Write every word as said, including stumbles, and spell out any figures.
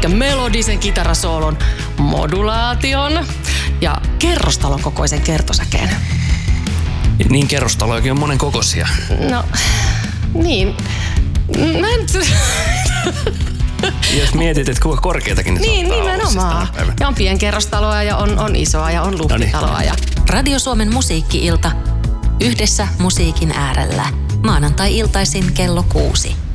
pitkän melodisen kitarasoolon, modulaation ja kerrostalon kokoisen kertosäkeen. Niin kerrostalojakin on monen kokoisia. No, niin. Mä en... Jos mietit, että kuinka korkeitakin ne Niin, saattaa nimenomaan. Olla, siis ja on pienkerrostaloa ja on, on isoa ja on luhtitaloa. Ja... Radio Suomen musiikki-ilta. Yhdessä musiikin äärellä. Maanantai-iltaisin kello kuusi.